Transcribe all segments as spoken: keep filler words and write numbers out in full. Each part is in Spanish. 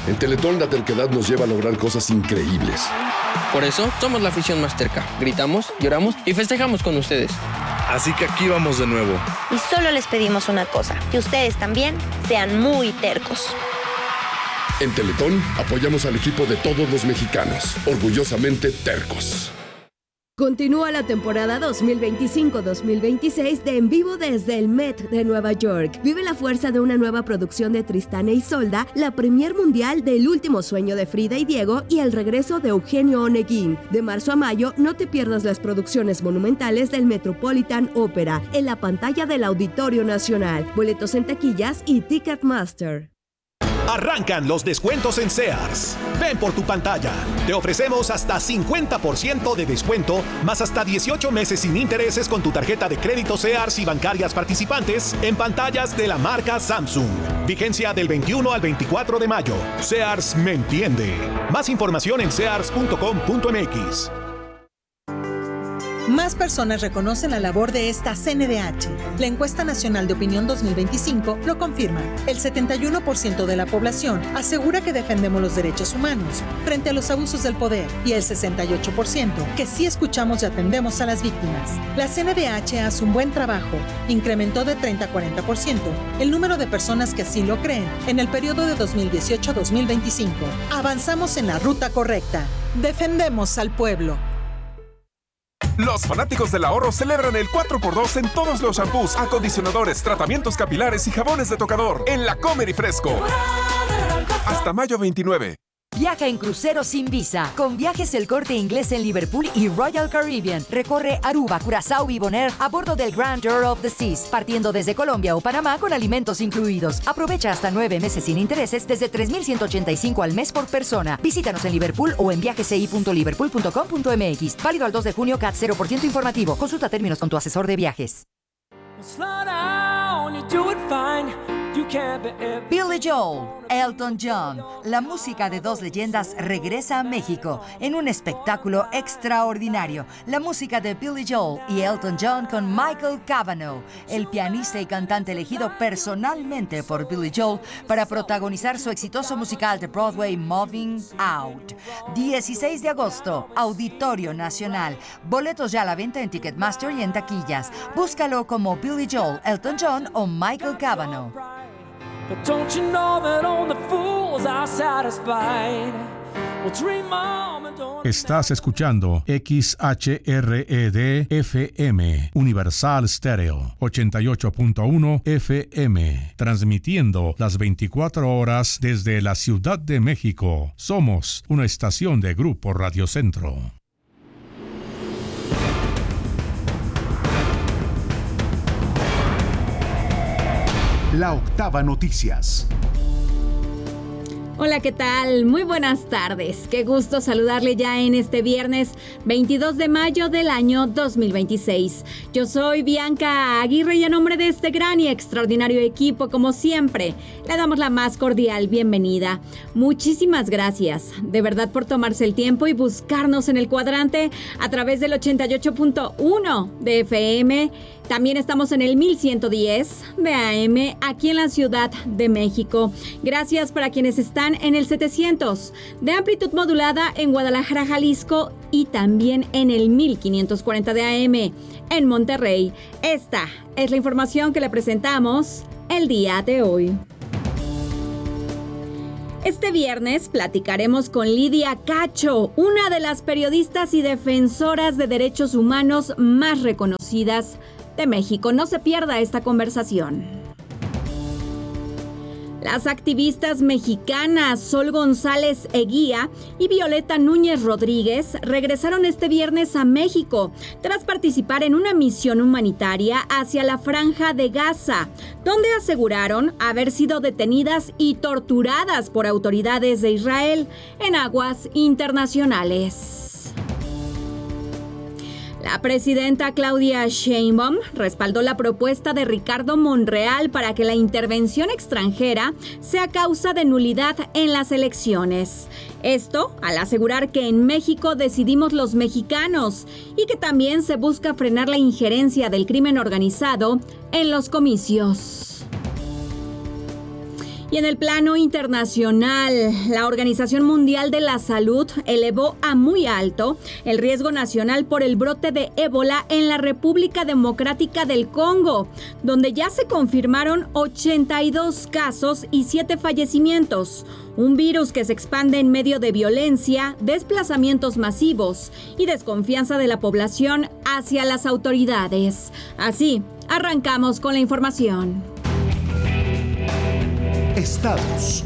En Teletón la terquedad nos lleva a lograr cosas increíbles. Por eso somos la afición más terca. Gritamos, lloramos y festejamos con ustedes. Así que aquí vamos de nuevo. Y solo les pedimos una cosa, que ustedes también sean muy tercos. En Teletón apoyamos al equipo de todos los mexicanos, orgullosamente tercos. Continúa la temporada dos mil veinticinco dos mil veintiséis de En Vivo desde el Met de Nueva York. Vive la fuerza de una nueva producción de Tristán e Isolda, la premier mundial del Último Sueño de Frida y Diego y el regreso de Eugenio Oneguín. De marzo a mayo, no te pierdas las producciones monumentales del Metropolitan Opera en la pantalla del Auditorio Nacional. Boletos en taquillas y Ticketmaster. Arrancan los descuentos en Sears. Ven por tu pantalla. Te ofrecemos hasta cincuenta por ciento de descuento, más hasta dieciocho meses sin intereses con tu tarjeta de crédito Sears y bancarias participantes en pantallas de la marca Samsung. Vigencia del veintiuno al veinticuatro de mayo. Sears me entiende. Más información en sears punto com punto m x. Más personas reconocen la labor de esta C N D H. La Encuesta Nacional de Opinión dos mil veinticinco lo confirma. El setenta y uno por ciento de la población asegura que defendemos los derechos humanos frente a los abusos del poder y el sesenta y ocho por ciento que sí escuchamos y atendemos a las víctimas. La C N D H hace un buen trabajo. Incrementó de treinta a cuarenta por ciento el número de personas que así lo creen en el periodo de dos mil dieciocho a dos mil veinticinco. Avanzamos en la ruta correcta. Defendemos al pueblo. Los fanáticos del ahorro celebran el cuatro por dos en todos los shampoos, acondicionadores, tratamientos capilares y jabones de tocador en La Comer y Fresco. Hasta mayo veintinueve. Viaja en crucero sin visa con Viajes El Corte Inglés en Liverpool y Royal Caribbean. Recorre Aruba, Curazao y Bonaire a bordo del Grand Tour of the Seas, partiendo desde Colombia o Panamá con alimentos incluidos. Aprovecha hasta nueve meses sin intereses desde tres mil ciento ochenta y cinco al mes por persona. Visítanos en Liverpool o en viajesi punto liverpool punto com punto m x. Válido al dos de junio, C A T cero por ciento informativo. Consulta términos con tu asesor de viajes. Billy Joel, Elton John, la música de dos leyendas regresa a México en un espectáculo extraordinario. La música de Billy Joel y Elton John con Michael Cavanaugh, el pianista y cantante elegido personalmente por Billy Joel para protagonizar su exitoso musical de Broadway Moving Out. dieciséis de agosto, Auditorio Nacional. Boletos ya a la venta en Ticketmaster y en taquillas. Búscalo como Billy Joel, Elton John o Michael Cavanaugh. But don't you know that all the fools are satisfied? Well, dream on and don't... Estás escuchando X H R E D F M, Universal Stereo, ochenta y ocho punto uno F M, transmitiendo las veinticuatro horas desde la Ciudad de México. Somos una estación de Grupo Radio Centro. La Octava Noticias. Hola, ¿qué tal? Muy buenas tardes. Qué gusto saludarle ya en este viernes veintidós de mayo del año dos mil veintiséis. Yo soy Bianca Aguirre y a nombre de este gran y extraordinario equipo, como siempre, le damos la más cordial bienvenida. Muchísimas gracias, de verdad, por tomarse el tiempo y buscarnos en el cuadrante a través del ochenta y ocho punto uno de F M. También estamos en el mil ciento diez de A M aquí en la Ciudad de México. Gracias para quienes están en el setecientos de amplitud modulada en Guadalajara, Jalisco, y también en el mil quinientos cuarenta de A M en Monterrey. Esta es la información que le presentamos el día de hoy. Este viernes platicaremos con Lidia Cacho, una de las periodistas y defensoras de derechos humanos más reconocidas de México. No se pierda esta conversación. Las activistas mexicanas Sol González Eguía y Violeta Núñez Rodríguez regresaron este viernes a México tras participar en una misión humanitaria hacia la Franja de Gaza, donde aseguraron haber sido detenidas y torturadas por autoridades de Israel en aguas internacionales. La presidenta Claudia Sheinbaum respaldó la propuesta de Ricardo Monreal para que la intervención extranjera sea causa de nulidad en las elecciones. Esto al asegurar que en México decidimos los mexicanos y que también se busca frenar la injerencia del crimen organizado en los comicios. Y en el plano internacional, la Organización Mundial de la Salud elevó a muy alto el riesgo nacional por el brote de ébola en la República Democrática del Congo, donde ya se confirmaron ochenta y dos casos y siete fallecimientos. Un virus que se expande en medio de violencia, desplazamientos masivos y desconfianza de la población hacia las autoridades. Así, arrancamos con la información. Estados.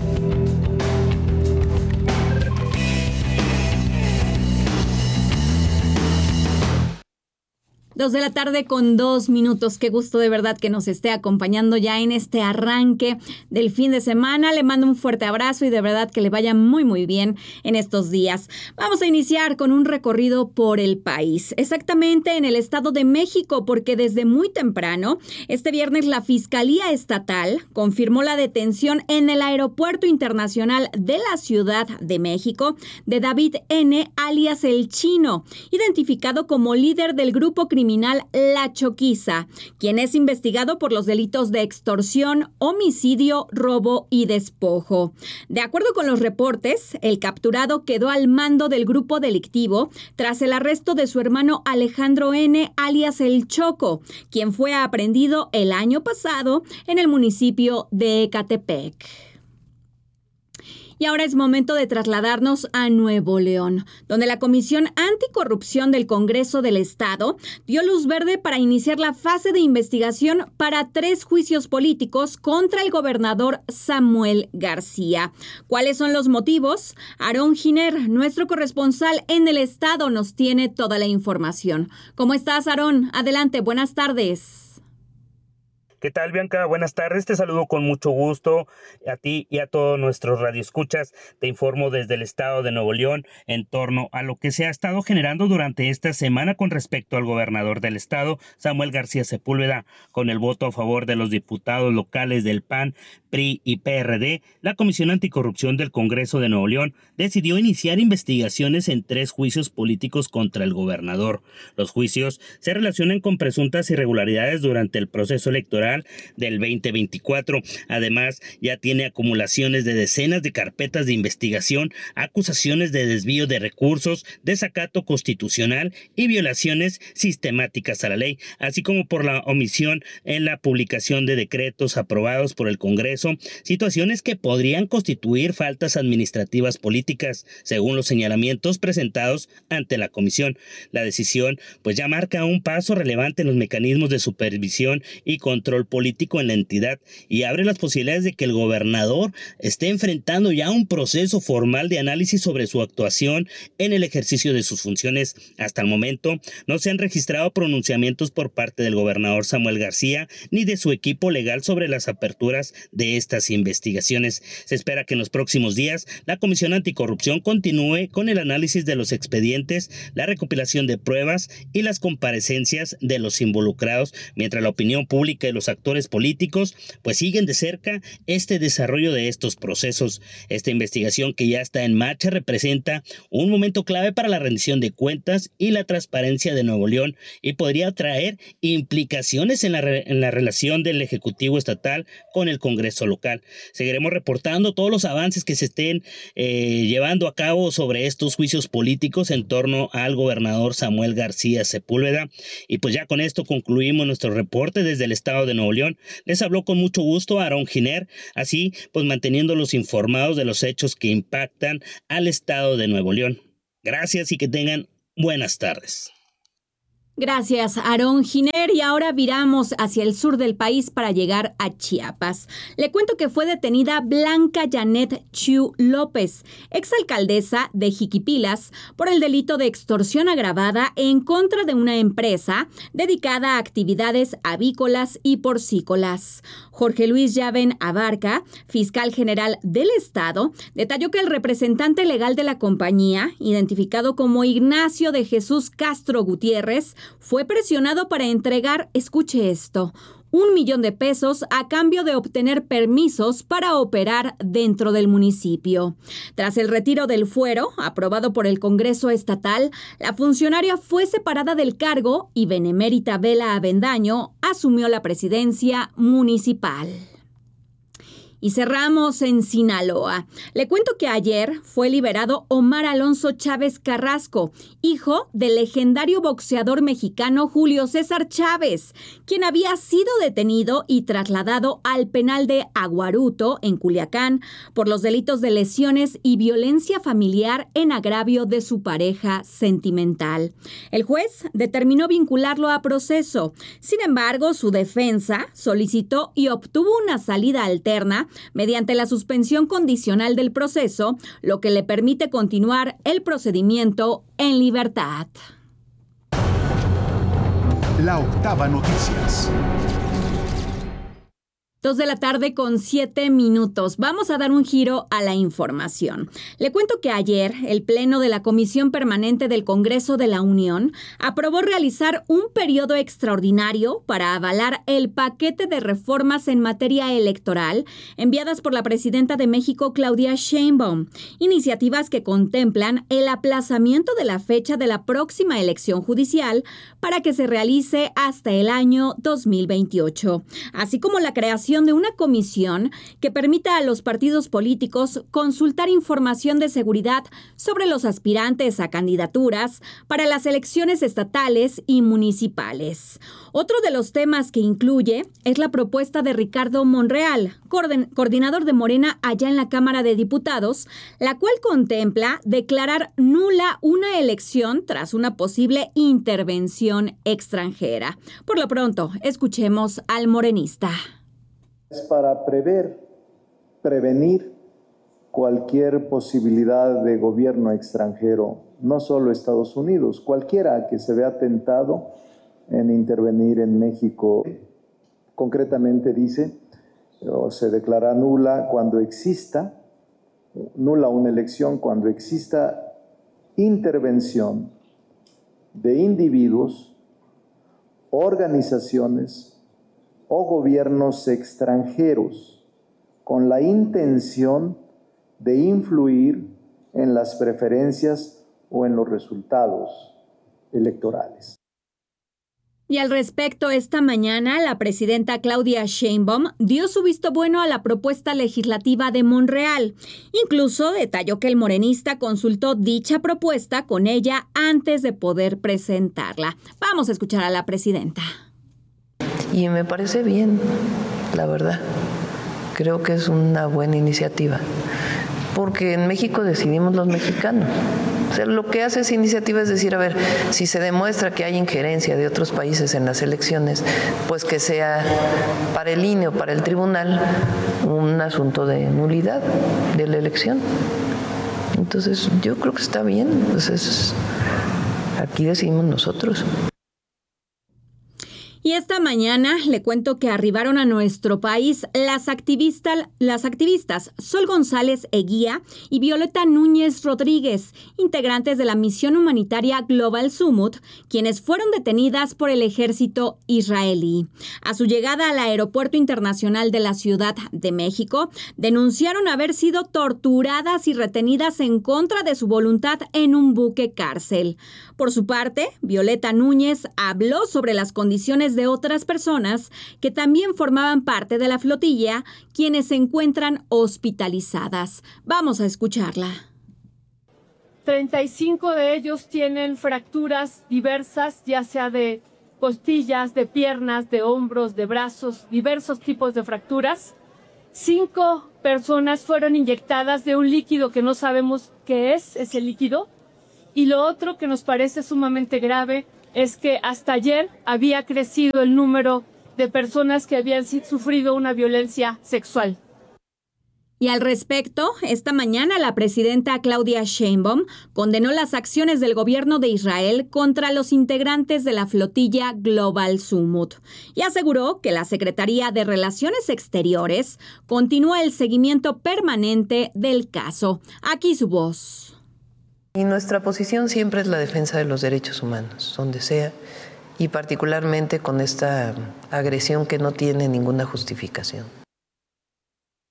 Dos de la tarde con dos minutos. Qué gusto de verdad que nos esté acompañando ya en este arranque del fin de semana. Le mando un fuerte abrazo y de verdad que le vaya muy muy bien en estos días. Vamos a iniciar con un recorrido por el país, exactamente en el Estado de México, porque desde muy temprano, este viernes la Fiscalía Estatal confirmó la detención en el Aeropuerto Internacional de la Ciudad de México de David N., alias El Chino, identificado como líder del grupo criminal criminal La Choquiza, quien es investigado por los delitos de extorsión, homicidio, robo y despojo. De acuerdo con los reportes, el capturado quedó al mando del grupo delictivo tras el arresto de su hermano Alejandro N., alias El Choco, quien fue aprehendido el año pasado en el municipio de Ecatepec. Y ahora es momento de trasladarnos a Nuevo León, donde la Comisión Anticorrupción del Congreso del Estado dio luz verde para iniciar la fase de investigación para tres juicios políticos contra el gobernador Samuel García. ¿Cuáles son los motivos? Aarón Giner, nuestro corresponsal en el Estado, nos tiene toda la información. ¿Cómo estás, Aarón? Adelante, buenas tardes. ¿Qué tal, Bianca? Buenas tardes, te saludo con mucho gusto a ti y a todos nuestros radioescuchas. Te informo desde el estado de Nuevo León en torno a lo que se ha estado generando durante esta semana con respecto al gobernador del estado, Samuel García Sepúlveda. Con el voto a favor de los diputados locales del P A N, P R I y P R D, la Comisión Anticorrupción del Congreso de Nuevo León decidió iniciar investigaciones en tres juicios políticos contra el gobernador. Los juicios se relacionan con presuntas irregularidades durante el proceso electoral del veinte veinticuatro. Además, ya tiene acumulaciones de decenas de carpetas de investigación, acusaciones de desvío de recursos, desacato constitucional y violaciones sistemáticas a la ley, así como por la omisión en la publicación de decretos aprobados por el Congreso, situaciones que podrían constituir faltas administrativas políticas, según los señalamientos presentados ante la comisión. La decisión, pues, ya marca un paso relevante en los mecanismos de supervisión y control político en la entidad y abre las posibilidades de que el gobernador esté enfrentando ya un proceso formal de análisis sobre su actuación en el ejercicio de sus funciones. Hasta el momento no se han registrado pronunciamientos por parte del gobernador Samuel García ni de su equipo legal sobre las aperturas de estas investigaciones. Se espera que en los próximos días la Comisión Anticorrupción continúe con el análisis de los expedientes, la recopilación de pruebas y las comparecencias de los involucrados, mientras la opinión pública y los actores políticos pues siguen de cerca este desarrollo de estos procesos. Esta investigación, que ya está en marcha, representa un momento clave para la rendición de cuentas y la transparencia de Nuevo León y podría traer implicaciones en la, re- en la relación del Ejecutivo Estatal con el Congreso local. Seguiremos reportando todos los avances que se estén eh, llevando a cabo sobre estos juicios políticos en torno al gobernador Samuel García Sepúlveda. Y pues ya con esto concluimos nuestro reporte desde el estado de Nuevo León. Les habló con mucho gusto Aarón Giner, así pues manteniéndolos informados de los hechos que impactan al estado de Nuevo León. Gracias y que tengan buenas tardes. Gracias, Aarón Giner. Y ahora viramos hacia el sur del país para llegar a Chiapas. Le cuento que fue detenida Blanca Janet Chiu López, exalcaldesa de Jiquipilas, por el delito de extorsión agravada en contra de una empresa dedicada a actividades avícolas y porcícolas. Jorge Luis Llaven Abarca, fiscal general del estado, detalló que el representante legal de la compañía, identificado como Ignacio de Jesús Castro Gutiérrez, fue presionado para entregar, escuche esto, un millón de pesos a cambio de obtener permisos para operar dentro del municipio. Tras el retiro del fuero, aprobado por el Congreso Estatal, la funcionaria fue separada del cargo y Benemérita Vela Avendaño asumió la presidencia municipal. Y cerramos en Sinaloa. Le cuento que ayer fue liberado Omar Alonso Chávez Carrasco, hijo del legendario boxeador mexicano Julio César Chávez, quien había sido detenido y trasladado al penal de Aguaruto, en Culiacán, por los delitos de lesiones y violencia familiar en agravio de su pareja sentimental. El juez determinó vincularlo a proceso. Sin embargo, su defensa solicitó y obtuvo una salida alterna mediante la suspensión condicional del proceso, lo que le permite continuar el procedimiento en libertad. La Octava Noticias. Dos de la tarde con siete minutos. Vamos a dar un giro a la información. Le cuento que ayer el Pleno de la Comisión Permanente del Congreso de la Unión aprobó realizar un periodo extraordinario para avalar el paquete de reformas en materia electoral enviadas por la presidenta de México, Claudia Sheinbaum. Iniciativas que contemplan el aplazamiento de la fecha de la próxima elección judicial para que se realice hasta el año dos mil veintiocho, así como la creación de una comisión que permita a los partidos políticos consultar información de seguridad sobre los aspirantes a candidaturas para las elecciones estatales y municipales. Otro de los temas que incluye es la propuesta de Ricardo Monreal, coordinador de Morena allá en la Cámara de Diputados, la cual contempla declarar nula una elección tras una posible intervención extranjera. Por lo pronto, escuchemos al morenista. Es para prever, prevenir cualquier posibilidad de gobierno extranjero, no solo Estados Unidos, cualquiera que se vea tentado en intervenir en México. Concretamente dice, o se declara nula cuando exista, nula una elección cuando exista intervención de individuos, organizaciones o gobiernos extranjeros con la intención de influir en las preferencias o en los resultados electorales. Y al respecto, esta mañana la presidenta Claudia Sheinbaum dio su visto bueno a la propuesta legislativa de Monreal. Incluso detalló que el morenista consultó dicha propuesta con ella antes de poder presentarla. Vamos a escuchar a la presidenta. Y me parece bien, la verdad. Creo que es una buena iniciativa, porque en México decidimos los mexicanos. O sea, lo que hace esa iniciativa es decir, a ver, si se demuestra que hay injerencia de otros países en las elecciones, pues que sea para el I N E o para el tribunal un asunto de nulidad de la elección. Entonces, yo creo que está bien. Pues es, aquí decidimos nosotros. Y esta mañana le cuento que arribaron a nuestro país las, activista, las activistas Sol González Eguía y Violeta Núñez Rodríguez, integrantes de la misión humanitaria Global Summit, quienes fueron detenidas por el ejército israelí. A su llegada al Aeropuerto Internacional de la Ciudad de México, denunciaron haber sido torturadas y retenidas en contra de su voluntad en un buque cárcel. Por su parte, Violeta Núñez habló sobre las condiciones de otras personas que también formaban parte de la flotilla, quienes se encuentran hospitalizadas. Vamos a escucharla. treinta y cinco de ellos tienen fracturas diversas, ya sea de costillas, de piernas, de hombros, de brazos, diversos tipos de fracturas. Cinco personas fueron inyectadas de un líquido que no sabemos qué es ese líquido. Y lo otro que nos parece sumamente grave es que hasta ayer había crecido el número de personas que habían sufrido una violencia sexual. Y al respecto, esta mañana la presidenta Claudia Sheinbaum condenó las acciones del gobierno de Israel contra los integrantes de la flotilla Global Summit y aseguró que la Secretaría de Relaciones Exteriores continúa el seguimiento permanente del caso. Aquí su voz. Y nuestra posición siempre es la defensa de los derechos humanos, donde sea, y particularmente con esta agresión que no tiene ninguna justificación.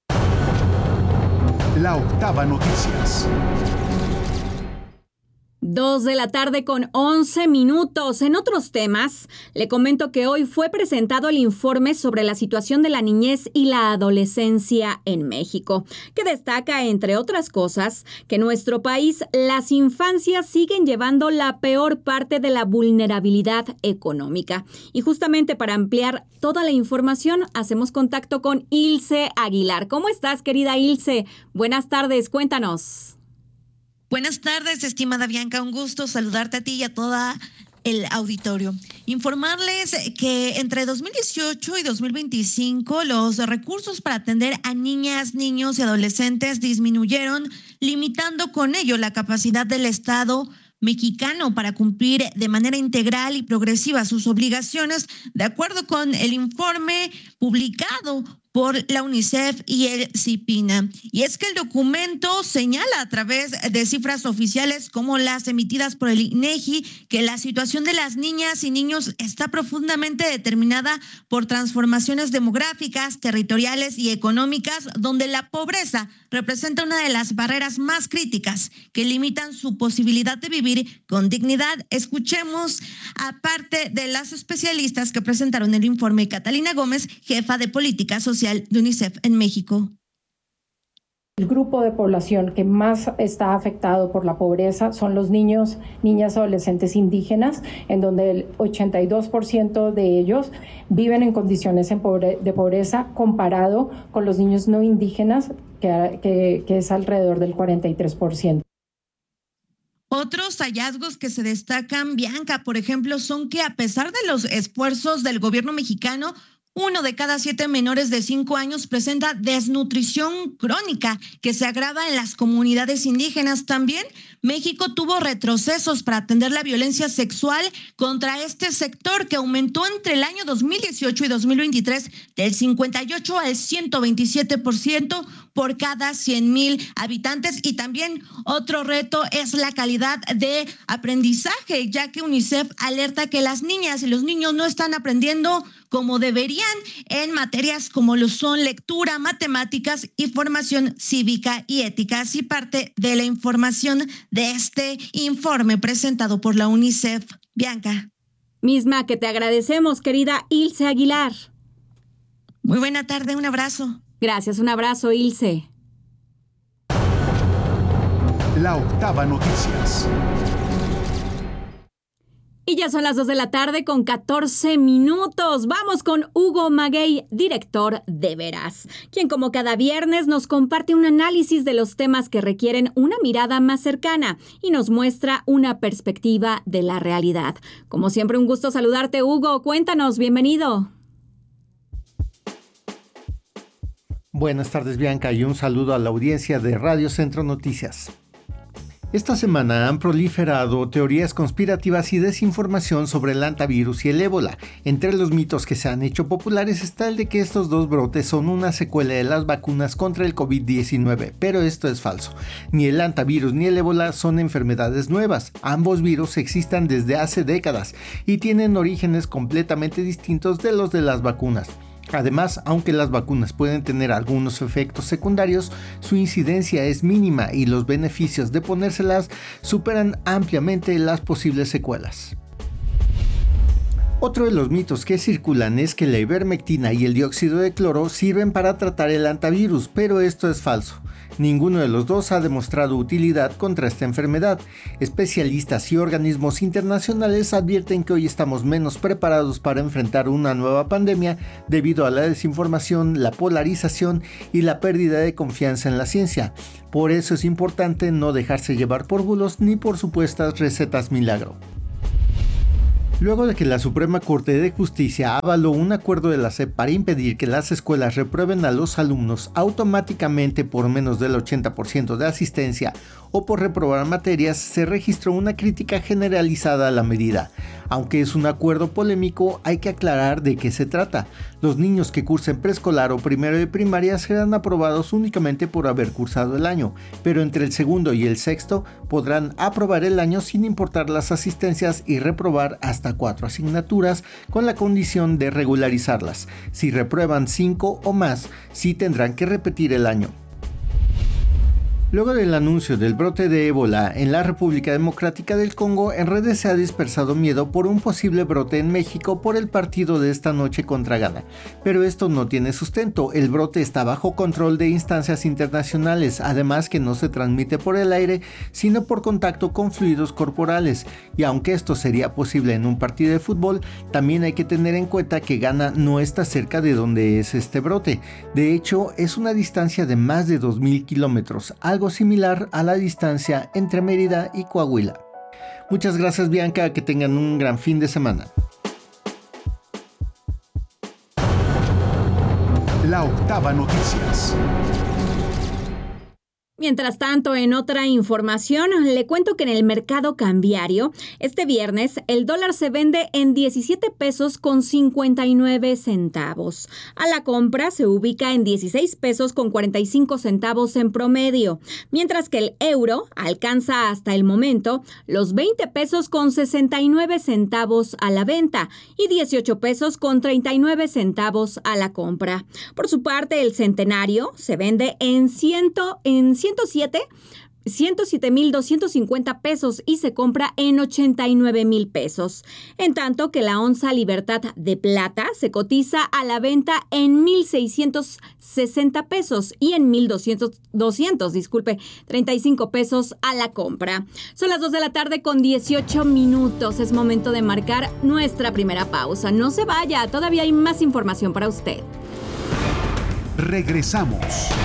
La Octava Noticias. Dos de la tarde con once minutos. En otros temas, le comento que hoy fue presentado el informe sobre la situación de la niñez y la adolescencia en México, que destaca, entre otras cosas, que en nuestro país las infancias siguen llevando la peor parte de la vulnerabilidad económica. Y justamente para ampliar toda la información, hacemos contacto con Ilse Aguilar. ¿Cómo estás, querida Ilse? Buenas tardes, cuéntanos. Buenas tardes, estimada Bianca. Un gusto saludarte a ti y a toda el auditorio. Informarles que entre dos mil dieciocho y dos mil veinticinco los recursos para atender a niñas, niños y adolescentes disminuyeron, limitando con ello la capacidad del Estado mexicano para cumplir de manera integral y progresiva sus obligaciones, de acuerdo con el informe publicado por la UNICEF y el CIPINA. Y es que el documento señala a través de cifras oficiales como las emitidas por el INEGI que la situación de las niñas y niños está profundamente determinada por transformaciones demográficas, territoriales y económicas, donde la pobreza representa una de las barreras más críticas que limitan su posibilidad de vivir con dignidad. Escuchemos a parte de las especialistas que presentaron el informe. Catalina Gómez, jefa de política social de UNICEF en México. El grupo de población que más está afectado por la pobreza son los niños, niñas, adolescentes indígenas, en donde el ochenta y dos por ciento de ellos viven en condiciones de pobreza, comparado con los niños no indígenas, que, que, que es alrededor del cuarenta y tres por ciento. Otros hallazgos que se destacan, Bianca, por ejemplo, son que a pesar de los esfuerzos del gobierno mexicano, uno de cada siete menores de cinco años presenta desnutrición crónica que se agrava en las comunidades indígenas. También México tuvo retrocesos para atender la violencia sexual contra este sector, que aumentó entre el año dos mil dieciocho y dos mil veintitrés del cincuenta y ocho al ciento veintisiete por ciento por cada cien mil habitantes. Y también otro reto es la calidad de aprendizaje, ya que UNICEF alerta que las niñas y los niños no están aprendiendo como deberían en materias como lo son lectura, matemáticas y formación cívica y ética. Así parte de la información de este informe presentado por la UNICEF. Bianca. Misma que te agradecemos, querida Ilse Aguilar. Muy buena tarde, un abrazo. Gracias, un abrazo, Ilse. La Octava Noticias. Y ya son las dos de la tarde con catorce minutos. Vamos con Hugo Maguey, director de Veraz, quien como cada viernes nos comparte un análisis de los temas que requieren una mirada más cercana y nos muestra una perspectiva de la realidad. Como siempre, un gusto saludarte, Hugo. Cuéntanos, bienvenido. Buenas tardes, Bianca, y un saludo a la audiencia de Radio Centro Noticias. Esta semana han proliferado teorías conspirativas y desinformación sobre el hantavirus y el ébola. Entre los mitos que se han hecho populares está el de que estos dos brotes son una secuela de las vacunas contra el COVID diecinueve, pero esto es falso. Ni el hantavirus ni el ébola son enfermedades nuevas. Ambos virus existen desde hace décadas y tienen orígenes completamente distintos de los de las vacunas. Además, aunque las vacunas pueden tener algunos efectos secundarios, su incidencia es mínima y los beneficios de ponérselas superan ampliamente las posibles secuelas. Otro de los mitos que circulan es que la ivermectina y el dióxido de cloro sirven para tratar el hantavirus, pero esto es falso. Ninguno de los dos ha demostrado utilidad contra esta enfermedad. Especialistas y organismos internacionales advierten que hoy estamos menos preparados para enfrentar una nueva pandemia debido a la desinformación, la polarización y la pérdida de confianza en la ciencia. Por eso es importante no dejarse llevar por bulos ni por supuestas recetas milagro. Luego de que la Suprema Corte de Justicia avaló un acuerdo de la S E P para impedir que las escuelas reprueben a los alumnos automáticamente por menos del ochenta por ciento de asistencia o por reprobar materias, se registró una crítica generalizada a la medida. Aunque es un acuerdo polémico, hay que aclarar de qué se trata. Los niños que cursen preescolar o primero de primaria serán aprobados únicamente por haber cursado el año, pero entre el segundo y el sexto podrán aprobar el año sin importar las asistencias y reprobar hasta cuatro asignaturas con la condición de regularizarlas. Si reprueban cinco o más, sí tendrán que repetir el año. Luego del anuncio del brote de ébola en la República Democrática del Congo, en redes se ha dispersado miedo por un posible brote en México por el partido de esta noche contra Ghana. Pero esto no tiene sustento, el brote está bajo control de instancias internacionales, además que no se transmite por el aire, sino por contacto con fluidos corporales. Y aunque esto sería posible en un partido de fútbol, también hay que tener en cuenta que Ghana no está cerca de donde es este brote. De hecho, es una distancia de más de dos mil kilómetros, algo similar a la distancia entre Mérida y Coahuila. Muchas gracias, Bianca, que tengan un gran fin de semana. La Octava Noticias. Mientras tanto, en otra información, le cuento que en el mercado cambiario, este viernes, el dólar se vende en diecisiete pesos con cincuenta y nueve centavos. A la compra se ubica en dieciséis pesos con cuarenta y cinco centavos en promedio, mientras que el euro alcanza hasta el momento los veinte pesos con sesenta y nueve centavos a la venta y dieciocho pesos con treinta y nueve centavos a la compra. Por su parte, el centenario se vende en ciento en ciento siete mil doscientos cincuenta pesos y se compra en ochenta y nueve mil pesos. En tanto que la onza Libertad de plata se cotiza a la venta en mil seiscientos sesenta pesos y en mil doscientos, disculpe, treinta y cinco pesos a la compra. Son las dos de la tarde con dieciocho minutos. Es momento de marcar nuestra primera pausa. No se vaya, todavía hay más información para usted. Regresamos.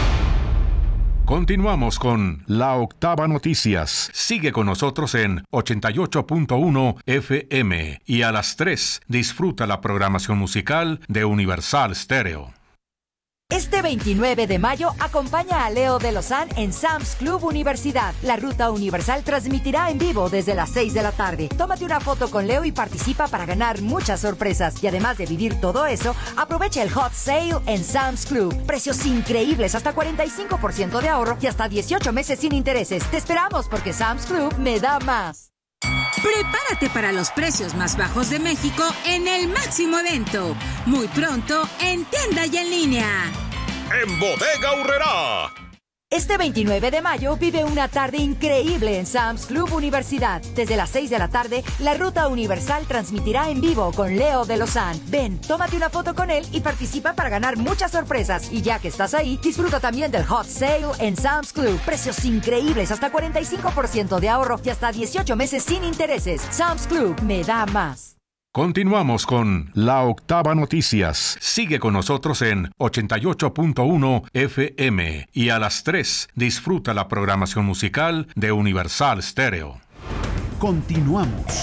Continuamos con La Octava Noticias. Sigue con nosotros en ochenta y ocho punto uno F M y a las tres disfruta la programación musical de Universal Stereo. Este veintinueve de mayo acompaña a Leo de Lozán en Sam's Club Universidad. La ruta universal transmitirá en vivo desde las seis de la tarde. Tómate una foto con Leo y participa para ganar muchas sorpresas. Y además de vivir todo eso, aprovecha el Hot Sale en Sam's Club. Precios increíbles, hasta cuarenta y cinco por ciento de ahorro y hasta dieciocho meses sin intereses. Te esperamos porque Sam's Club me da más. Prepárate para los precios más bajos de México en el máximo evento. Muy pronto en tienda y en línea. En Bodega Aurrerá. Este veintinueve de mayo vive una tarde increíble en Sam's Club Universidad. Desde las seis de la tarde, la ruta universal transmitirá en vivo con Leo de Lozán. Ven, tómate una foto con él y participa para ganar muchas sorpresas. Y ya que estás ahí, disfruta también del Hot Sale en Sam's Club. Precios increíbles, hasta cuarenta y cinco por ciento de ahorro y hasta dieciocho meses sin intereses. Sam's Club me da más. Continuamos con La Octava Noticias. Sigue con nosotros en ochenta y ocho punto uno F M y a las tres disfruta la programación musical de Universal Stereo. Continuamos.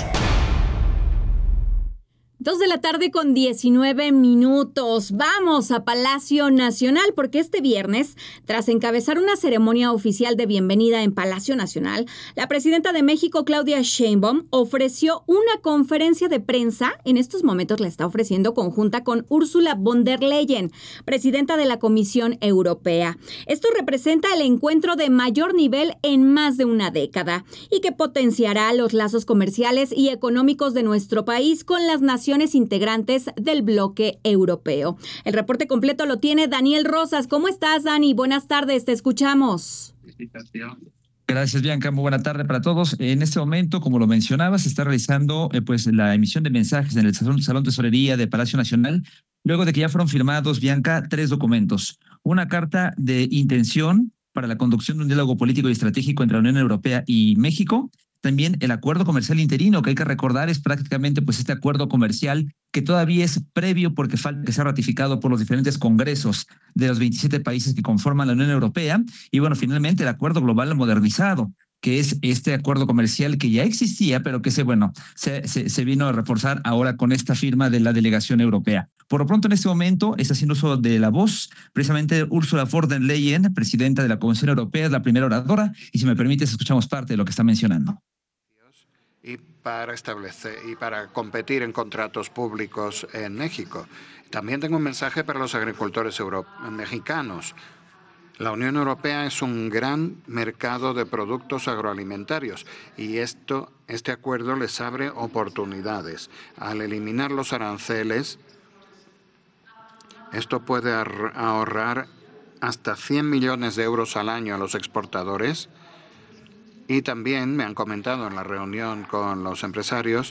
Dos de la tarde con diecinueve minutos. Vamos a Palacio Nacional porque este viernes, tras encabezar una ceremonia oficial de bienvenida en Palacio Nacional, la presidenta de México, Claudia Sheinbaum, ofreció una conferencia de prensa. En estos momentos la está ofreciendo conjunta con Ursula von der Leyen, presidenta de la Comisión Europea. Esto representa el encuentro de mayor nivel en más de una década y que potenciará los lazos comerciales y económicos de nuestro país con las naciones integrantes del bloque europeo. El reporte completo lo tiene Daniel Rosas. ¿Cómo estás, Dani? Buenas tardes, te escuchamos. Gracias, Bianca. Muy buena tarde para todos. En este momento, como lo mencionabas, se está realizando eh, pues la emisión de mensajes en el Salón, Salón Tesorería de Palacio Nacional, luego de que ya fueron firmados, Bianca, tres documentos. Una carta de intención para la conducción de un diálogo político y estratégico entre la Unión Europea y México. También el acuerdo comercial interino, que hay que recordar es prácticamente pues este acuerdo comercial que todavía es previo porque falta que sea ratificado por los diferentes congresos de los veintisiete países que conforman la Unión Europea. Y bueno, finalmente el acuerdo global modernizado, que es este acuerdo comercial que ya existía, pero que se, bueno, se, se, se vino a reforzar ahora con esta firma de la delegación europea. Por lo pronto, en este momento, está haciendo uso de la voz, precisamente Ursula von der Leyen, presidenta de la Comisión Europea, es la primera oradora, y si me permites, escuchamos parte de lo que está mencionando. Y para establecer y para competir en contratos públicos en México. También tengo un mensaje para los agricultores mexicanos. La Unión Europea es un gran mercado de productos agroalimentarios y esto, este acuerdo les abre oportunidades. Al eliminar los aranceles, esto puede ahorrar hasta cien millones de euros al año a los exportadores. Y también me han comentado en la reunión con los empresarios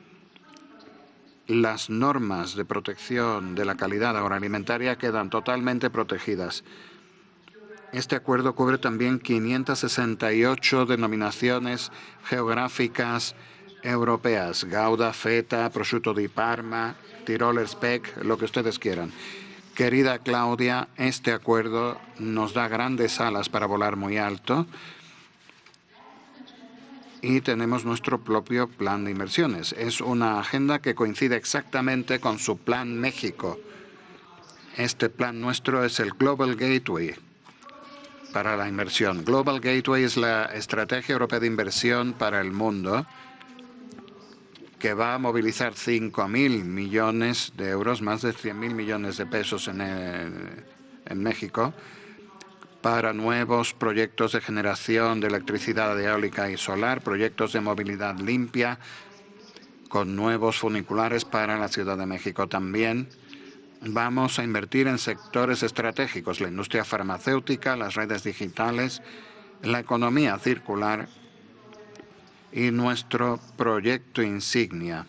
las normas de protección de la calidad agroalimentaria quedan totalmente protegidas. Este acuerdo cubre también quinientas sesenta y ocho denominaciones geográficas europeas, Gouda, Feta, Prosciutto di Parma, Tiroler Speck, lo que ustedes quieran. Querida Claudia, este acuerdo nos da grandes alas para volar muy alto y tenemos nuestro propio plan de inversiones. Es una agenda que coincide exactamente con su Plan México. Este plan nuestro es el Global Gateway para la inversión. Global Gateway es la estrategia europea de inversión para el mundo que va a movilizar cinco mil millones de euros, más de cien mil millones de pesos en, el, en México, para nuevos proyectos de generación de electricidad eólica y solar, proyectos de movilidad limpia, con nuevos funiculares para la Ciudad de México. También vamos a invertir en sectores estratégicos, la industria farmacéutica, las redes digitales, la economía circular y nuestro proyecto insignia.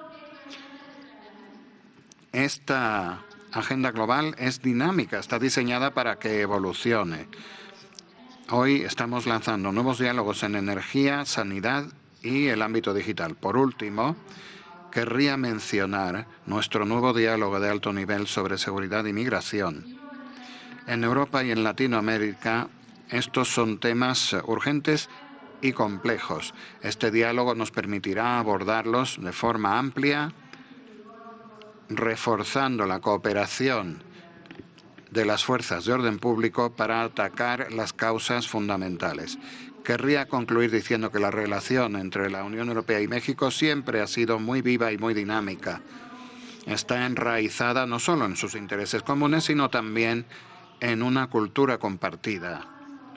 Esta agenda global es dinámica, está diseñada para que evolucione. Hoy estamos lanzando nuevos diálogos en energía, sanidad y el ámbito digital. Por último, querría mencionar nuestro nuevo diálogo de alto nivel sobre seguridad y migración. En Europa y en Latinoamérica, estos son temas urgentes y complejos. Este diálogo nos permitirá abordarlos de forma amplia, reforzando la cooperación de las fuerzas de orden público para atacar las causas fundamentales. Querría concluir diciendo que la relación entre la Unión Europea y México siempre ha sido muy viva y muy dinámica. Está enraizada no solo en sus intereses comunes, sino también en una cultura compartida.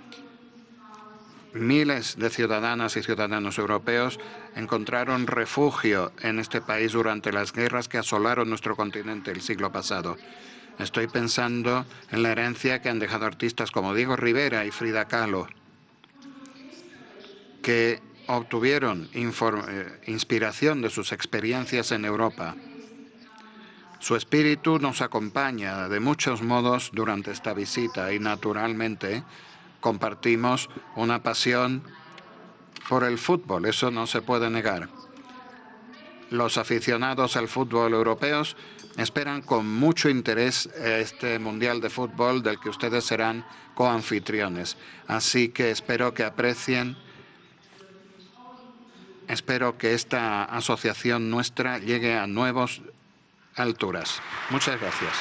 Miles de ciudadanas y ciudadanos europeos encontraron refugio en este país durante las guerras que asolaron nuestro continente el siglo pasado. Estoy pensando en la herencia que han dejado artistas como Diego Rivera y Frida Kahlo, que obtuvieron inspiración de sus experiencias en Europa. Su espíritu nos acompaña de muchos modos durante esta visita y, naturalmente, compartimos una pasión por el fútbol, eso no se puede negar. Los aficionados al fútbol europeos esperan con mucho interés este Mundial de Fútbol del que ustedes serán coanfitriones. Así que espero que aprecien, espero que esta asociación nuestra llegue a nuevas alturas. Muchas gracias.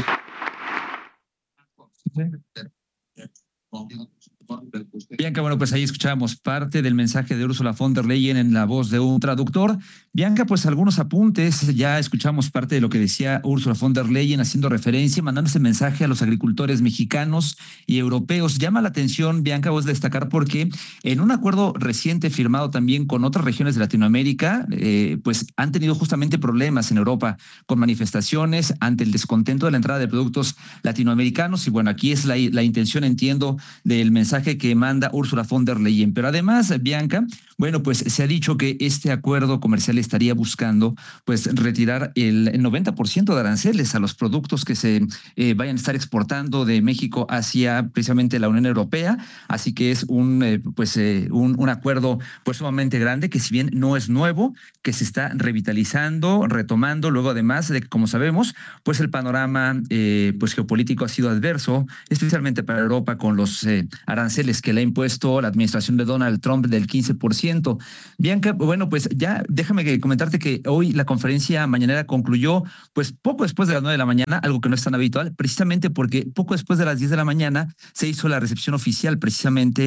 Bianca, bueno, pues ahí escuchamos parte del mensaje de Ursula von der Leyen en la voz de un traductor. Bianca, pues algunos apuntes, ya escuchamos parte de lo que decía Ursula von der Leyen haciendo referencia, mandando ese mensaje a los agricultores mexicanos y europeos. Llama la atención, Bianca, vos destacar porque en un acuerdo reciente firmado también con otras regiones de Latinoamérica, eh, pues han tenido justamente problemas en Europa con manifestaciones ante el descontento de la entrada de productos latinoamericanos y bueno, aquí es la, la intención, entiendo, del mensaje que manda Ursula von der Leyen. Pero además, Bianca, bueno, pues se ha dicho que este acuerdo comercial estaría buscando pues retirar el noventa por ciento de aranceles a los productos que se eh, vayan a estar exportando de México hacia precisamente la Unión Europea. Así que es un eh, pues eh, un, un acuerdo pues sumamente grande que si bien no es nuevo, que se está revitalizando, retomando, luego además de que, como sabemos, pues el panorama eh, pues geopolítico ha sido adverso, especialmente para Europa con los eh, aranceles que le ha impuesto la administración de Donald Trump del quince por ciento. Bianca, bueno, pues ya déjame que comentarte que hoy la conferencia mañanera concluyó pues poco después de las nueve de la mañana, algo que no es tan habitual, precisamente porque poco después de las diez de la mañana se hizo la recepción oficial precisamente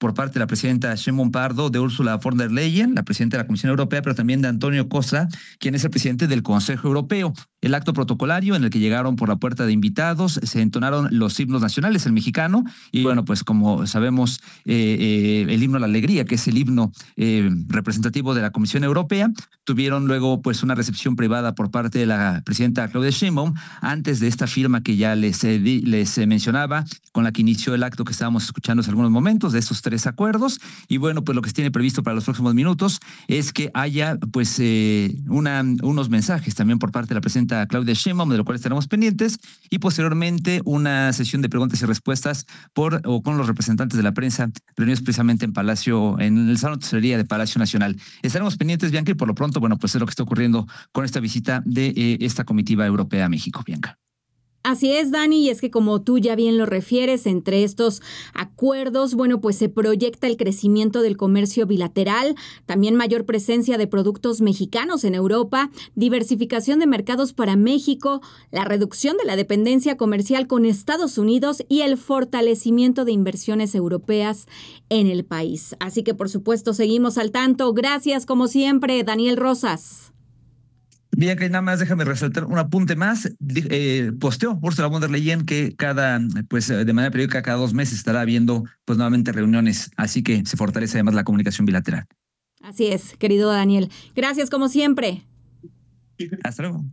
por parte de la presidenta Sheinbaum Pardo, de Ursula von der Leyen, la presidenta de la Comisión Europea, pero también de Antonio Costa, quien es el presidente del Consejo Europeo. El acto protocolario en el que llegaron por la puerta de invitados, se entonaron los himnos nacionales, el mexicano, y bueno, pues como sabemos, eh, eh, el himno a la alegría, que es el himno eh, representativo de la Comisión Europea. Tuvieron luego pues una recepción privada por parte de la presidenta Claudia Sheinbaum, antes de esta firma que ya les, eh, les eh, mencionaba, con la que inició el acto que estábamos escuchando hace algunos momentos, de estos tres acuerdos. Y bueno, pues lo que se tiene previsto para los próximos minutos es que haya pues eh, una, unos mensajes también por parte de la presidenta Claudia Sheinbaum, de lo cual estaremos pendientes, y posteriormente una sesión de preguntas y respuestas por o con los representantes de la prensa reunidos precisamente en Palacio, en el Salón de Tesorería de Palacio Nacional. Estaremos pendientes, Bianca, y por lo pronto, bueno, pues es lo que está ocurriendo con esta visita de eh, esta comitiva europea a México, Bianca. Así es, Dani, y es que como tú ya bien lo refieres, entre estos acuerdos, bueno, pues se proyecta el crecimiento del comercio bilateral, también mayor presencia de productos mexicanos en Europa, diversificación de mercados para México, la reducción de la dependencia comercial con Estados Unidos y el fortalecimiento de inversiones europeas en el país. Así que, por supuesto, seguimos al tanto. Gracias, como siempre, Daniel Rosas. Bien, que nada más déjame resaltar un apunte más. Eh, posteó Ursula von der Leyen que cada, pues de manera periódica, cada dos meses estará habiendo pues nuevamente reuniones, así que se fortalece además la comunicación bilateral. Así es, querido Daniel. Gracias como siempre. Hasta luego.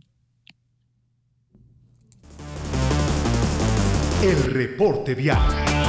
El reporte vial.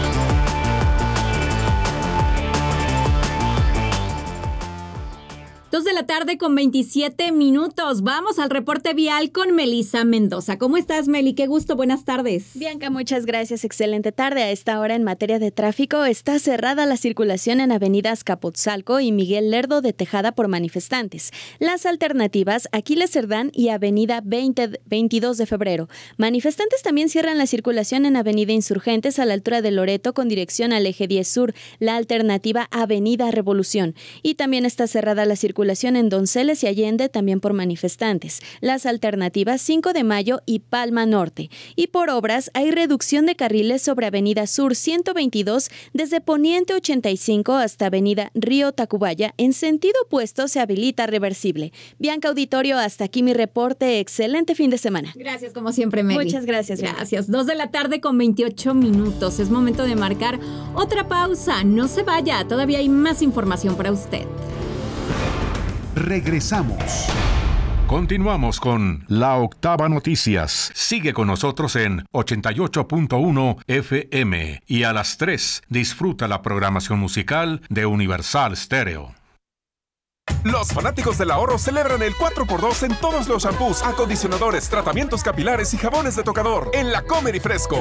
Dos de la tarde con veintisiete minutos. Vamos al reporte vial con Melisa Mendoza. ¿Cómo estás, Meli? Qué gusto, buenas tardes. Bianca, muchas gracias. Excelente tarde. A esta hora, en materia de tráfico, está cerrada la circulación en avenidas Capotzalco y Miguel Lerdo de Tejada por manifestantes. Las alternativas, Aquiles Cerdán y avenida veinte, veintidós de febrero. Manifestantes también cierran la circulación en avenida Insurgentes a la altura de Loreto con dirección al eje diez sur. La alternativa, avenida Revolución. Y también está cerrada la circulación en Donceles y Allende, también por manifestantes. Las alternativas cinco de mayo y Palma Norte. Y por obras hay reducción de carriles sobre Avenida Sur ciento veintidós desde Poniente ochenta y cinco hasta Avenida Río Tacubaya. En sentido opuesto se habilita reversible. Bianca, auditorio, hasta aquí mi reporte. Excelente fin de semana. Gracias como siempre, Meli. Muchas gracias. Gracias. Dos de la tarde con veintiocho minutos. Es momento de marcar otra pausa. No se vaya, todavía hay más información para usted. Regresamos. Continuamos con La Octava Noticias. Sigue con nosotros en ochenta y ocho punto uno F M y a las tres disfruta la programación musical de Universal Stereo. Los fanáticos del ahorro celebran el cuatro por dos en todos los shampoos, acondicionadores, tratamientos capilares y jabones de tocador en La Comer y Fresco.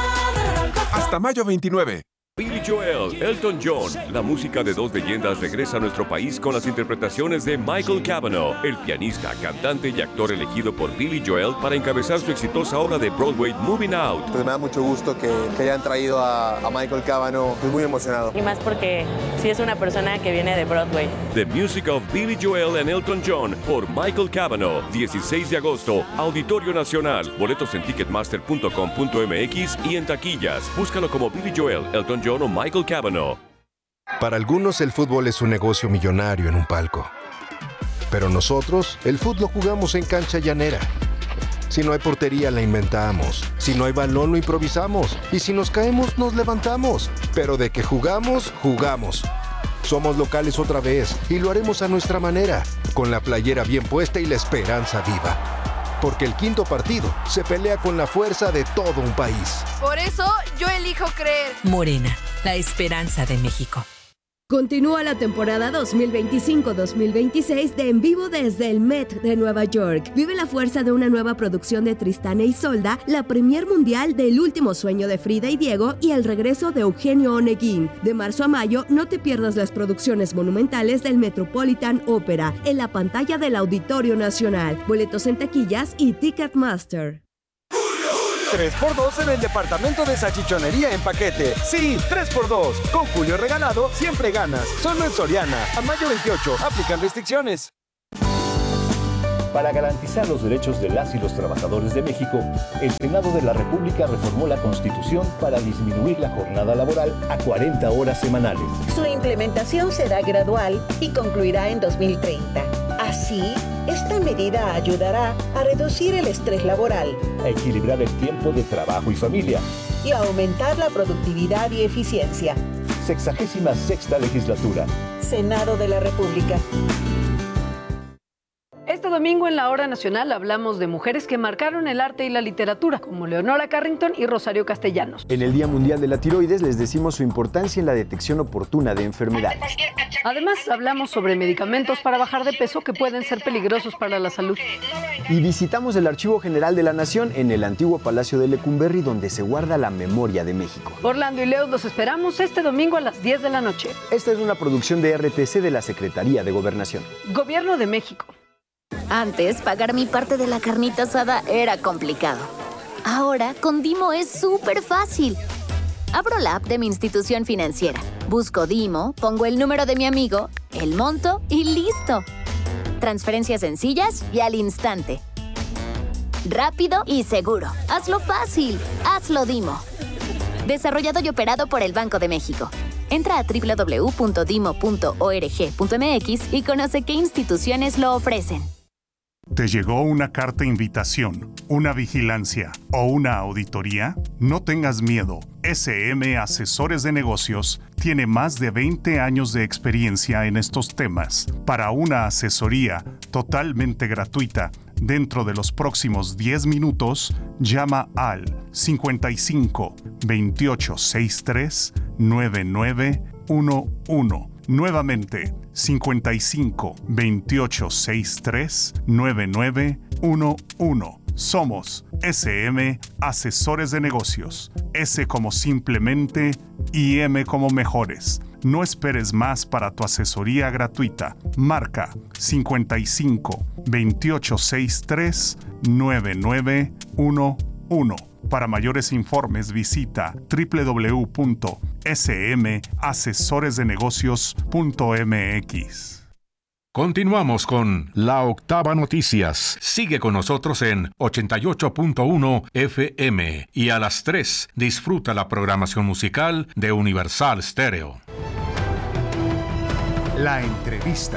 Hasta mayo veintinueve. Billy Joel, Elton John, la música de dos leyendas regresa a nuestro país con las interpretaciones de Michael Cavanaugh, el pianista, cantante y actor elegido por Billy Joel para encabezar su exitosa obra de Broadway Moving Out. Pues me da mucho gusto que, que hayan traído a, a Michael Cavanaugh, estoy muy emocionado. Y más porque sí es una persona que viene de Broadway. The Music of Billy Joel and Elton John por Michael Cavanaugh, dieciséis de agosto, Auditorio Nacional, boletos en ticketmaster punto com punto m x y en taquillas. Búscalo como Billy Joel, Elton John o Michael Cavanaugh. Para algunos el fútbol es un negocio millonario en un palco. Pero nosotros, el fútbol lo jugamos en cancha llanera. Si no hay portería, la inventamos. Si no hay balón, lo improvisamos. Y si nos caemos, nos levantamos. Pero de que jugamos, jugamos. Somos locales otra vez y lo haremos a nuestra manera, con la playera bien puesta y la esperanza viva. Porque el quinto partido se pelea con la fuerza de todo un país. Por eso, yo elijo creer. Morena, la esperanza de México. Continúa la temporada dos mil veinticinco dos mil veintiséis de En Vivo desde el Met de Nueva York. Vive la fuerza de una nueva producción de Tristán e Isolda, la premier mundial del Último Sueño de Frida y Diego y el regreso de Eugenio Oneguín. De marzo a mayo, no te pierdas las producciones monumentales del Metropolitan Opera en la pantalla del Auditorio Nacional. Boletos en taquillas y Ticketmaster. tres por dos en el departamento de salchichonería en paquete. Sí, tres por dos. Con Julio regalado, siempre ganas. Solo en Soriana. A mayo veintiocho. Aplican restricciones. Para garantizar los derechos de las y los trabajadores de México, el Senado de la República reformó la Constitución para disminuir la jornada laboral a cuarenta horas semanales. Su implementación será gradual y concluirá en dos mil treinta. Así, esta medida ayudará a reducir el estrés laboral, a equilibrar el tiempo de trabajo y familia y a aumentar la productividad y eficiencia. Sexagésima sexta legislatura. Senado de la República. Este domingo en la Hora Nacional hablamos de mujeres que marcaron el arte y la literatura, como Leonora Carrington y Rosario Castellanos. En el Día Mundial de la Tiroides les decimos su importancia en la detección oportuna de enfermedades. Además, hablamos sobre medicamentos para bajar de peso que pueden ser peligrosos para la salud. Y visitamos el Archivo General de la Nación en el antiguo Palacio de Lecumberri, donde se guarda la memoria de México. Orlando y Leo los esperamos este domingo a las diez de la noche. Esta es una producción de R T C de la Secretaría de Gobernación. Gobierno de México. Antes, pagar mi parte de la carnita asada era complicado. Ahora, con Dimo es súper fácil. Abro la app de mi institución financiera, busco Dimo, pongo el número de mi amigo, el monto y ¡listo! Transferencias sencillas y al instante. Rápido y seguro. Hazlo fácil. Hazlo Dimo. Desarrollado y operado por el Banco de México. Entra a doble u doble u doble u punto dimo punto org punto m x y conoce qué instituciones lo ofrecen. ¿Te llegó una carta invitación, una vigilancia o una auditoría? No tengas miedo. S M Asesores de Negocios tiene más de veinte años de experiencia en estos temas. Para una asesoría totalmente gratuita, dentro de los próximos diez minutos, llama al cincuenta y cinco, veintiocho sesenta y tres, noventa y nueve once. Nuevamente, cincuenta y cinco, veintiocho sesenta y tres, noventa y nueve once. Somos S M Asesores de Negocios. S como simplemente y M como mejores. No esperes más para tu asesoría gratuita. Marca cincuenta y cinco, veintiocho sesenta y tres, noventa y nueve once. Para mayores informes visita doble u doble u doble u punto s m asesores de negocios punto m x. Continuamos con La Octava Noticias. Sigue con nosotros en ochenta y ocho punto uno F M y a las tres disfruta la programación musical de Universal Stereo. La entrevista.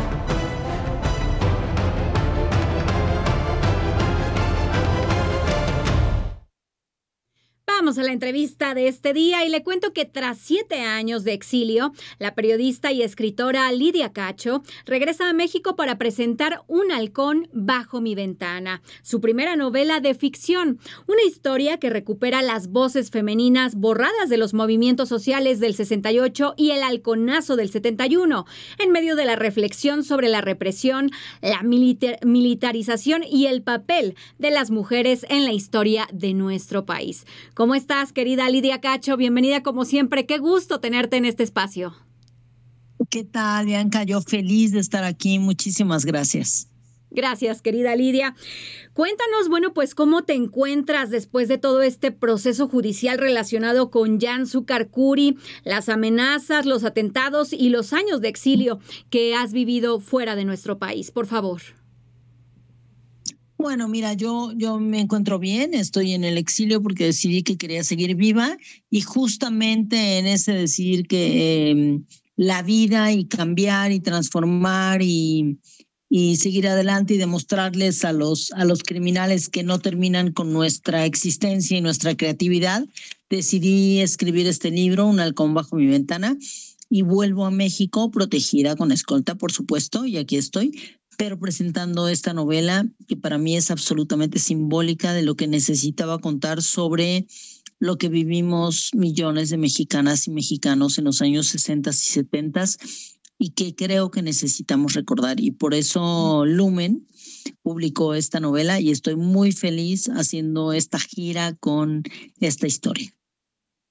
Vamos a la entrevista de este día y le cuento que tras siete años de exilio, la periodista y escritora Lidia Cacho regresa a México para presentar Un halcón bajo mi ventana, su primera novela de ficción, una historia que recupera las voces femeninas borradas de los movimientos sociales del sesenta y ocho y el halconazo del setenta y uno, en medio de la reflexión sobre la represión, la militar- militarización y el papel de las mujeres en la historia de nuestro país. ¿Cómo estás, querida Lidia Cacho? Bienvenida como siempre. Qué gusto tenerte en este espacio. ¿Qué tal, Bianca? Yo feliz de estar aquí. Muchísimas gracias. Gracias, querida Lidia. Cuéntanos, bueno, pues, ¿cómo te encuentras después de todo este proceso judicial relacionado con Jan Succar-Kuri, las amenazas, los atentados y los años de exilio que has vivido fuera de nuestro país? Por favor. Bueno, mira, yo, yo me encuentro bien, estoy en el exilio porque decidí que quería seguir viva y justamente en ese decidir que eh, la vida y cambiar y transformar y, y seguir adelante y demostrarles a los, a los criminales que no terminan con nuestra existencia y nuestra creatividad, decidí escribir este libro, Un halcón bajo mi ventana, y vuelvo a México protegida con escolta, por supuesto, y aquí estoy, pero presentando esta novela que para mí es absolutamente simbólica de lo que necesitaba contar sobre lo que vivimos millones de mexicanas y mexicanos en los años sesenta y setenta y que creo que necesitamos recordar. Y por eso Lumen publicó esta novela y estoy muy feliz haciendo esta gira con esta historia.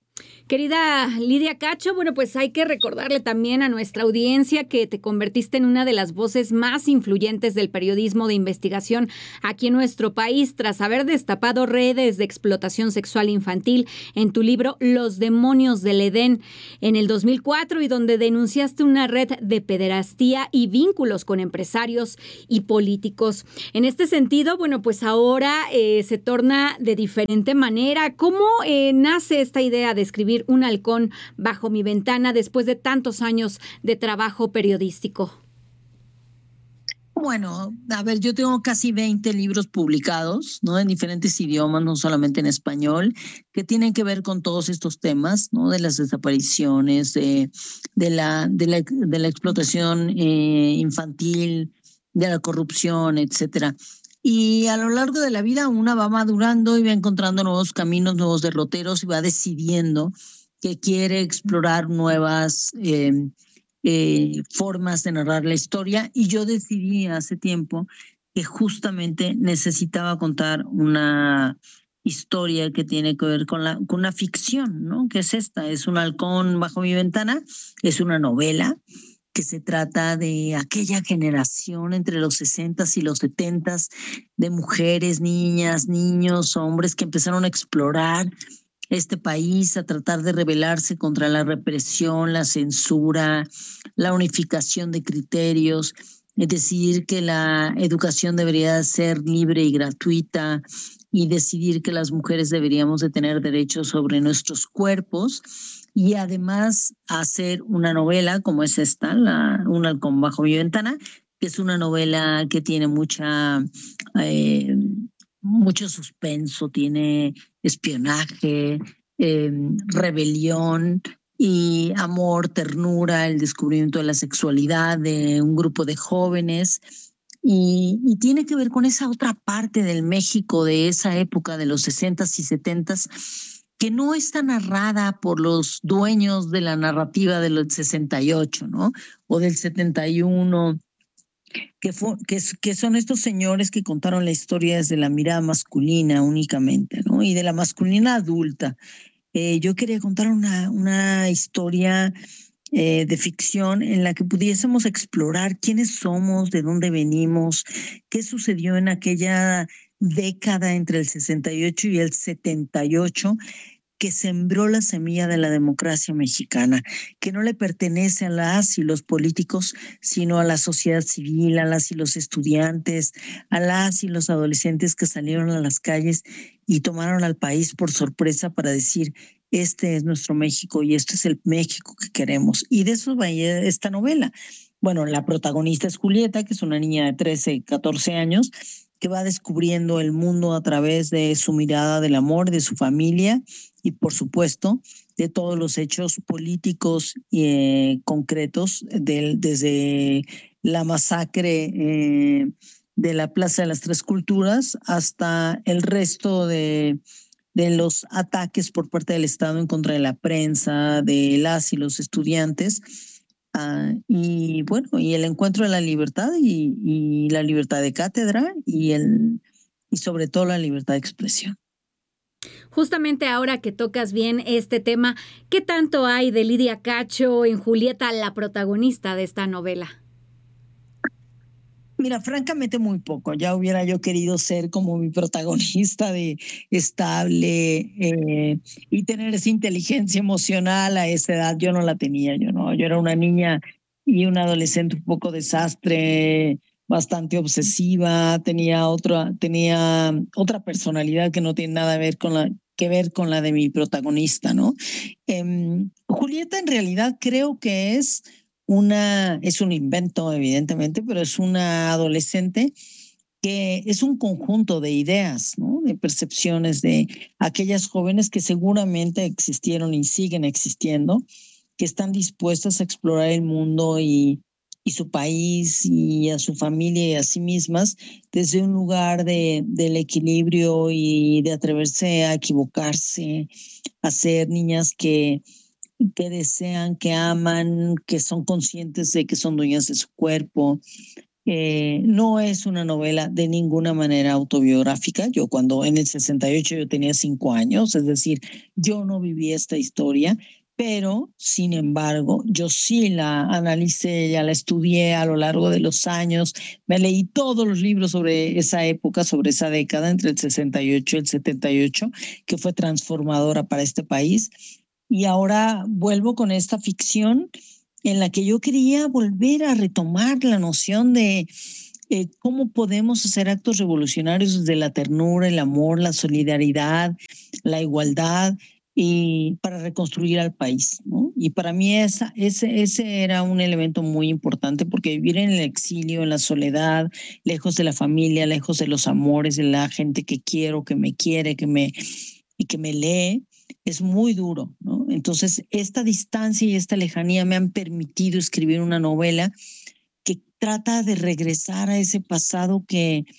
Querida Lidia Cacho, bueno, pues hay que recordarle también a nuestra audiencia que te convertiste en una de las voces más influyentes del periodismo de investigación aquí en nuestro país tras haber destapado redes de explotación sexual infantil en tu libro Los demonios del Edén en el dos mil cuatro, y donde denunciaste una red de pederastía y vínculos con empresarios y políticos. En este sentido, bueno, pues ahora eh, se torna de diferente manera. ¿Cómo eh, nace esta idea de escribir Un halcón bajo mi ventana después de tantos años de trabajo periodístico? Bueno, a ver, yo tengo casi veinte libros publicados, ¿no? En diferentes idiomas, no solamente en español, que tienen que ver con todos estos temas, ¿no? De las desapariciones, de, de, la, de, la, de la explotación eh, infantil, de la corrupción, etcétera. Y a lo largo de la vida una va madurando y va encontrando nuevos caminos, nuevos derroteros, y va decidiendo que quiere explorar nuevas eh, eh, formas de narrar la historia. Y yo decidí hace tiempo que justamente necesitaba contar una historia que tiene que ver con, la, con una ficción, ¿no? ¿Qué es esta? Es Un halcón bajo mi ventana, es una novela que se trata de aquella generación entre los sesentas y los setentas de mujeres, niñas, niños, hombres que empezaron a explorar este país, a tratar de rebelarse contra la represión, la censura, la unificación de criterios, es decir, que la educación debería ser libre y gratuita, y decidir que las mujeres deberíamos de tener derechos sobre nuestros cuerpos, y además hacer una novela como es esta, la, Un halcón bajo mi ventana, que es una novela que tiene mucha, eh, mucho suspenso, tiene espionaje, eh, rebelión y amor, ternura, el descubrimiento de la sexualidad de un grupo de jóvenes. Y, y tiene que ver con esa otra parte del México de esa época de los sesentas y setentas, que no está narrada por los dueños de la narrativa del sesenta y ocho, ¿no? O del setenta y uno, que, fue, que, que son estos señores que contaron la historia desde la mirada masculina únicamente, ¿no? Y de la masculina adulta. Eh, yo quería contar una, una historia eh, de ficción en la que pudiésemos explorar quiénes somos, de dónde venimos, qué sucedió en aquella década entre el sesenta y ocho y el setenta y ocho, que sembró la semilla de la democracia mexicana, que no le pertenece a las y los políticos, sino a la sociedad civil, a las y los estudiantes, a las y los adolescentes que salieron a las calles y tomaron al país por sorpresa para decir: este es nuestro México y este es el México que queremos. Y de eso va esta novela. Bueno, la protagonista es Julieta, que es una niña de trece, catorce años, que va descubriendo el mundo a través de su mirada del amor, de su familia y, por supuesto, de todos los hechos políticos eh, concretos, de, desde la masacre eh, de la Plaza de las Tres Culturas hasta el resto de, de los ataques por parte del Estado en contra de la prensa, de las y los estudiantes. Uh, y bueno, y el encuentro de la libertad y, y la libertad de cátedra y, el, y sobre todo la libertad de expresión. Justamente ahora que tocas bien este tema, ¿qué tanto hay de Lidia Cacho en Julieta, la protagonista de esta novela? Mira, francamente muy poco. Ya hubiera yo querido ser como mi protagonista, de estable eh, y tener esa inteligencia emocional a esa edad. Yo no la tenía, yo no. Yo era una niña y una adolescente un poco desastre, bastante obsesiva. Tenía otra, tenía otra personalidad que no tiene nada que ver con la que ver con la de mi protagonista, ¿no? Eh, Julieta en realidad creo que es Una, es un invento, evidentemente, pero es una adolescente que es un conjunto de ideas, ¿no? De percepciones de aquellas jóvenes que seguramente existieron y siguen existiendo, que están dispuestas a explorar el mundo y, y su país y a su familia y a sí mismas desde un lugar de, del equilibrio y de atreverse a equivocarse, a ser niñas que que desean, que aman, que son conscientes de que son dueñas de su cuerpo, Eh, no es una novela de ninguna manera autobiográfica. Yo cuando en el sesenta y ocho yo tenía cinco años, es decir, yo no viví esta historia, pero sin embargo yo sí la analicé, ya la estudié a lo largo de los años, me leí todos los libros sobre esa época, sobre esa década entre el sesenta y ocho y el setenta y ocho, que fue transformadora para este país. Y ahora vuelvo con esta ficción en la que yo quería volver a retomar la noción de eh, cómo podemos hacer actos revolucionarios desde la ternura, el amor, la solidaridad, la igualdad, y para reconstruir al país, ¿no? Y para mí esa, ese, ese era un elemento muy importante, porque vivir en el exilio, en la soledad, lejos de la familia, lejos de los amores, de la gente que quiero, que me quiere, que me, y que me lee, es muy duro, ¿no? Entonces, esta distancia y esta lejanía me han permitido escribir una novela que trata de regresar a ese pasado que,